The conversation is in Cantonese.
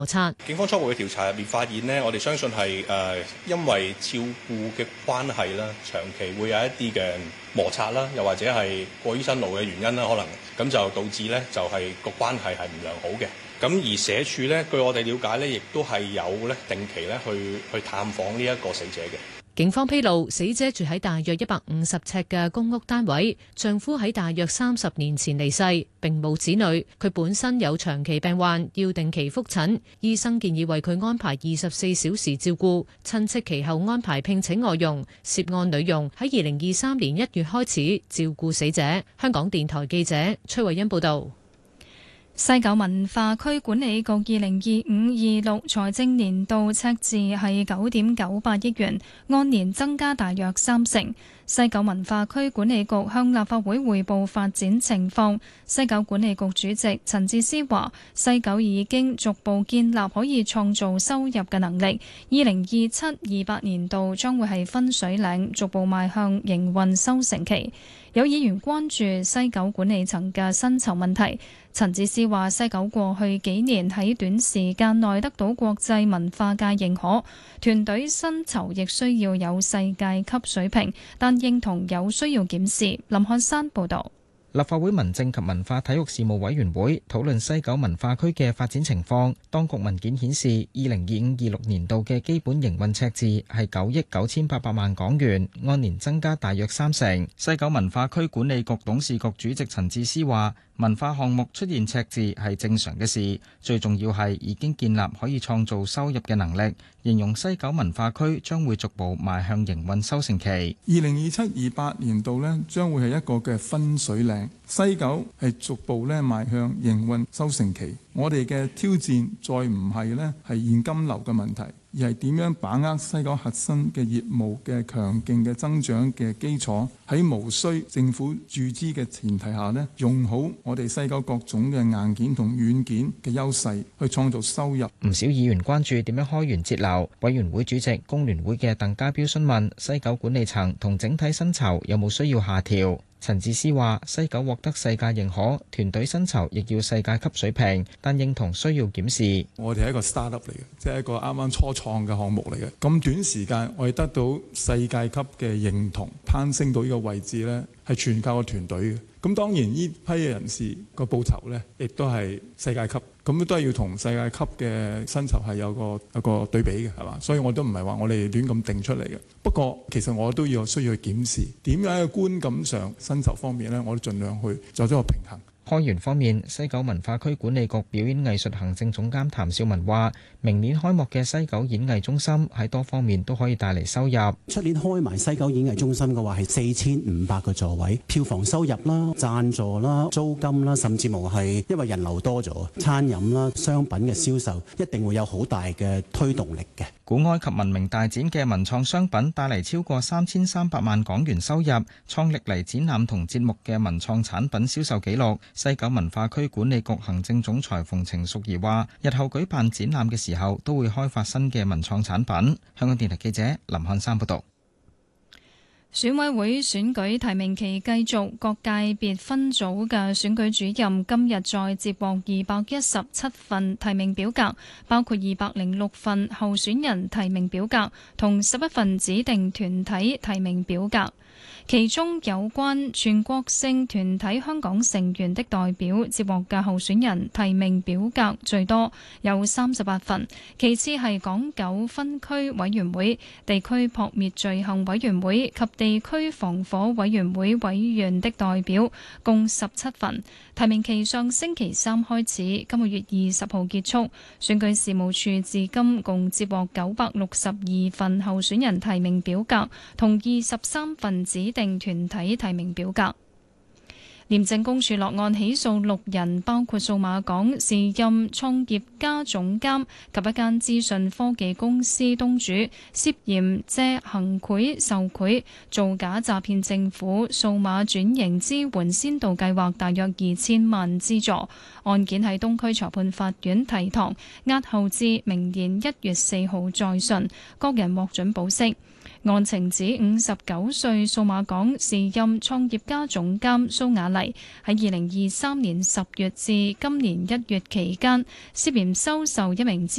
摩擦。 警方初步嘅調查入面發現呢，我哋相信係因為照顧嘅關係啦，長期會有一啲嘅摩擦啦，又或者係過於辛勞嘅原因啦，可能咁就導致呢就係個關係係唔良好嘅。咁而社署呢，據我哋了解呢，亦都係有呢定期呢去探訪呢一個死者嘅。 警方披露，死者住喺大約150尺嘅公屋單位，丈夫喺大約30年前離世，並冇子女。佢本身有長期病患，要定期覆診，醫生建議為佢安排24小時照顧。親戚其後安排聘請外傭，涉案女傭喺2023年1月開始照顧死者。香港電台記者崔慧欣報道。 西九文化區管理局2025-26財政年度赤字係9.98億元，按年增加大約30%。西九文化區管理局向立法會匯報發展情況。西九管理局主席陳智思話：西九已經逐步建立可以創造收入嘅能力，2027-28年度將會係分水嶺，逐步邁向營運收成期。有議員關注西九管理層嘅薪酬問題。陳智思話：西九過去幾年喺短時間內得到國際文化界認可，團隊薪酬亦需要有世界級水平，但認同有需要檢視。林漢山報導。 立法會民政及文化體育事務委員會討論西九文化區嘅發展情況。當局文件顯示，2025-26年度嘅基本營運赤字係9億9800萬港元，按年增加大約30%。西九文化區管理局董事局主席陳智思話：文化項目出現赤字係正常嘅事，最重要係已經建立可以創造收入嘅能力。形容西九文化區將會逐步邁向營運收成期。 2027-28年度呢將會係一個嘅分水嶺，西九係逐步咧邁向營運收成期。我哋嘅挑戰再唔係呢係現金流嘅問題，而係點樣把握西九核心嘅業務嘅強勁嘅增長嘅基礎，喺無需政府注資嘅前提下呢，用好我哋西九各種嘅硬件同軟件嘅優勢，去創造收入。 唔少議員關注點樣開源節流。委員會主席工聯會嘅鄧家彪詢問西九管理層同整體薪酬有冇需要下調。陳智思話：西九獲得世界認可，團隊薪酬亦要世界級水平，但認同需要檢視。 我哋係一個 startup 嚟嘅，即係一個啱啱初創嘅項目嚟嘅。咁短時間我哋得到世界級嘅認同，攀升到呢個位置呢，係全靠個團隊嘅。咁當然呢批嘅人士個報酬呢，亦都係世界級，咁都係要同世界級嘅薪酬係有個對比嘅，係嘛？所以我都唔係話我哋亂咁定出嚟嘅。不過其實我都需要去檢視點樣喺觀感上薪酬方面呢，我都盡量去做咗個平衡。 開源方面，西九文化區管理局表演藝術行政總監譚兆文話：明年開幕嘅西九演藝中心喺多方面都可以帶嚟收入。 出年開埋西九演藝中心嘅話，係4500個座位，票房收入啦、贊助啦、租金啦，甚至乎係因為人流多咗，餐飲啦、商品嘅銷售一定會有好大嘅推動力嘅。 古埃及文明大展嘅文創商品帶嚟超過3300萬港元收入，創歷嚟展覽同節目嘅文創產品銷售紀錄。西九文化區管理局行政總裁馮程淑儀話：日後舉辦展覽嘅時候，都會開發新嘅文創產品。香港電台記者林漢山報道。 選委會選舉提名期繼續，各界別分組嘅選舉主任今日再接獲217份提名表格，包括206份候選人提名表格同11份指定團體提名表格。其中有關全國性團體香港成員的代表接獲嘅候選人提名表格最多，有38份，其次係港九分區委員會、地區撲滅罪行委員會及地區防火委員會委員的代表，共17份。提名期上星期3開始，今個月20號結束。選舉事務處至今共接獲962份候選人提名表格，同23份指定團體提名表格。廉政公署落案起訴6人，包括數碼港時任創業家總監及一間資訊科技公司東主，涉嫌借行賄受賄，造假詐騙政府數碼轉型支援先導計劃大約2000萬資助。案件喺東區裁判法院提堂，押後至明年1月4號再訊，各人獲准保釋。 案情指59歲數碼港時任創業家總監蘇雅麗喺2023年10月至今年1月期間，涉嫌收受一名